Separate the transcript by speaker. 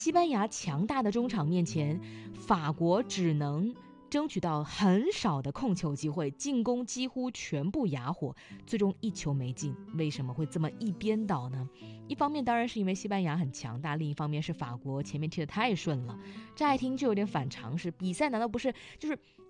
Speaker 1: 西班牙强大的中场面前，法国只能争取到很少的控球机会，进攻几乎全部哑火，最终一球没进。为什么会这么一边倒呢？一方面当然是因为西班牙很强大，另一方面是法国前面踢得太顺了。乍一听就有点反常识，比赛难道不是就是